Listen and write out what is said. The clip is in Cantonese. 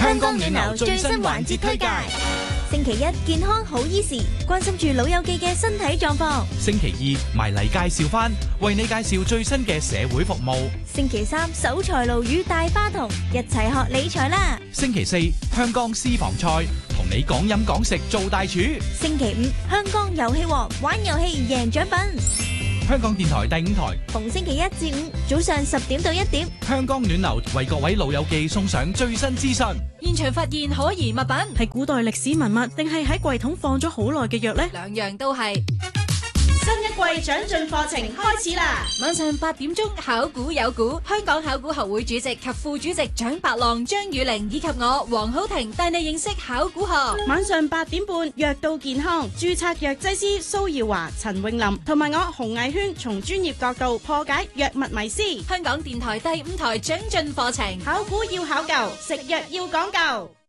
香港暖流最新環節推介。 星期一健康好醫時，關心住老友記嘅身體狀況。 星期二埋嚟介紹返，為你介紹最新嘅社會服務。 星期三守財奴與大花童，一齊學理財啦。 星期四香港私房菜，同你講飲講食做大廚。 星期五香港遊戲王，玩遊戲贏獎品。 香港電台第5台， 逢星期一至五早上10點到1點， 香港暖流為各位老友記送上最新資訊。 現場發現可疑物品， 係古代歷史文物定係喺櫃桶放咗好耐嘅藥呢？ 兩樣都係。 新一季長進課程開始啦！ 晚上8點鐘，考古有股，香港考古學會主席及副主席蔣白浪、張宇玲以及我黃浩婷帶你認識考古學。 晚上8點半，藥到健康，註冊藥劑師蘇耀華、陳詠琳同埋我洪藝軒，從專業角度破解藥物迷思。 香港電台第5台長進課程， 考古要考究，食藥要講究。